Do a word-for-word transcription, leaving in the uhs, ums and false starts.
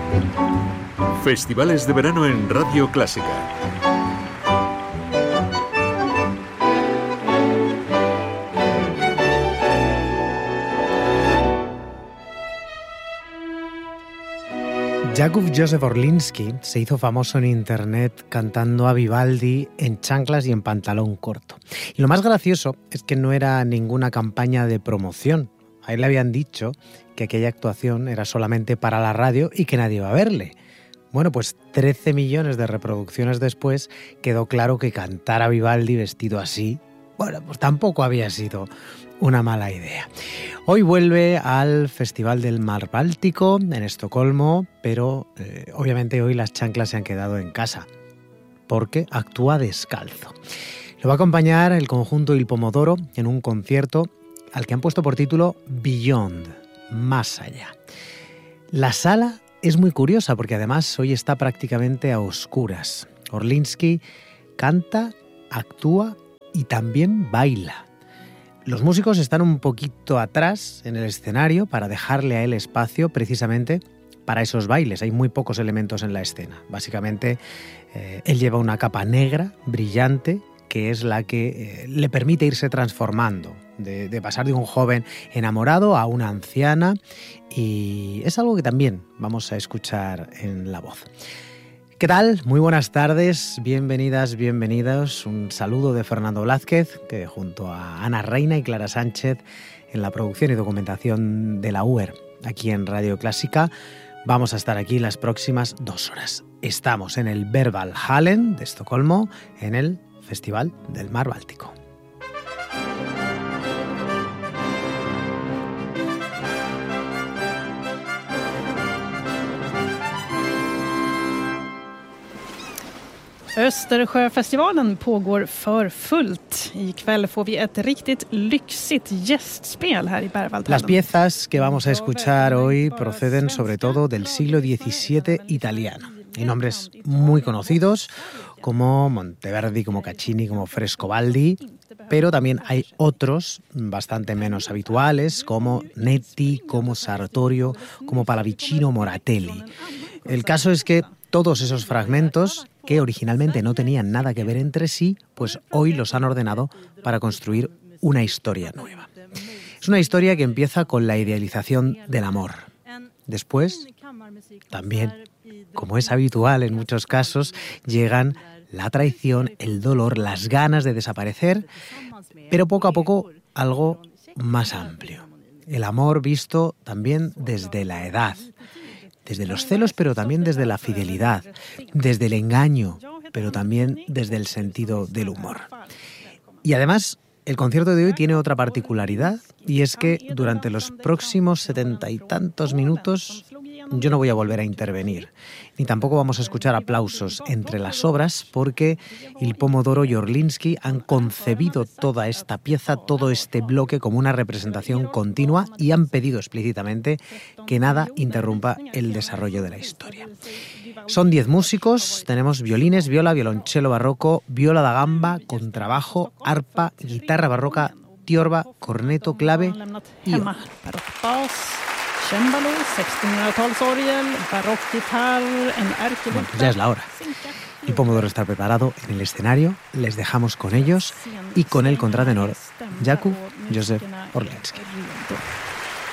Festivales de verano en Radio Clásica. Jakub Józef Orliński se hizo famoso en internet cantando a Vivaldi en chanclas y en pantalón corto. Y lo más gracioso es que no era ninguna campaña de promoción. A él le habían dicho que aquella actuación era solamente para la radio y que nadie iba a verle. Bueno, pues trece millones de reproducciones después quedó claro que cantar a Vivaldi vestido así, bueno, pues tampoco había sido una mala idea. Hoy vuelve al Festival del Mar Báltico en Estocolmo, pero eh, obviamente hoy las chanclas se han quedado en casa, porque actúa descalzo. Lo va a acompañar el conjunto Il Pomodoro en un concierto al que han puesto por título Beyond, más allá. La sala es muy curiosa porque además hoy está prácticamente a oscuras. Orliński canta, actúa y también baila. Los músicos están un poquito atrás en el escenario para dejarle a él espacio precisamente para esos bailes. Hay muy pocos elementos en la escena. Básicamente, eh, él lleva una capa negra, brillante, que es la que eh, le permite irse transformando, de, de pasar de un joven enamorado a una anciana, y es algo que también vamos a escuchar en la voz. ¿Qué tal? Muy buenas tardes, bienvenidas, bienvenidos. Un saludo de Fernando Blázquez, que junto a Ana Reina y Clara Sánchez en la producción y documentación de la U E R, aquí en Radio Clásica, vamos a estar aquí las próximas dos horas. Estamos en el Berwaldhallen de Estocolmo, en el Festival del Mar Báltico. Östersjöfestivalen pågår för fullt. Ikväll får vi ett riktigt lyxigt gästspel här i Berwaldhallen. Las piezas que vamos a escuchar hoy proceden sobre todo del siglo diecisiete italiano. Hay nombres muy conocidos como Monteverdi, como Caccini, como Frescobaldi, pero también hay otros bastante menos habituales como Netti, como Sartorio, como Pallavicino, Moratelli. El caso es que todos esos fragmentos, que originalmente no tenían nada que ver entre sí, pues hoy los han ordenado para construir una historia nueva. Es una historia que empieza con la idealización del amor. Después, también, como es habitual en muchos casos, llegan la traición, el dolor, las ganas de desaparecer, pero poco a poco algo más amplio. El amor visto también desde la edad, desde los celos, pero también desde la fidelidad, desde el engaño, pero también desde el sentido del humor. Y además, el concierto de hoy tiene otra particularidad, y es que durante los próximos setenta y tantos minutos yo no voy a volver a intervenir, ni tampoco vamos a escuchar aplausos entre las obras, porque Il Pomodoro y Orliński han concebido toda esta pieza, todo este bloque como una representación continua, y han pedido explícitamente que nada interrumpa el desarrollo de la historia. Son diez músicos, tenemos violines, viola, violonchelo barroco, viola da gamba, contrabajo, arpa, guitarra barroca, tiorba, corneto, clave y órgano. Cembalo, sextonhundratalsorgel, barockgitarr, en ärkebuckla. Bueno, pues ya es la hora. El Pomodoro está preparado en el escenario, les dejamos con ellos y con el contratenor Jakub Józef Orliński.